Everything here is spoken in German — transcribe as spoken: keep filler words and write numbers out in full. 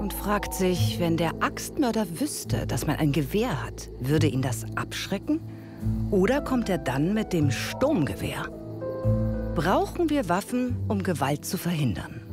und fragt sich, wenn der Axtmörder wüsste, dass man ein Gewehr hat, würde ihn das abschrecken? Oder kommt er dann mit dem Sturmgewehr? Brauchen wir Waffen, um Gewalt zu verhindern?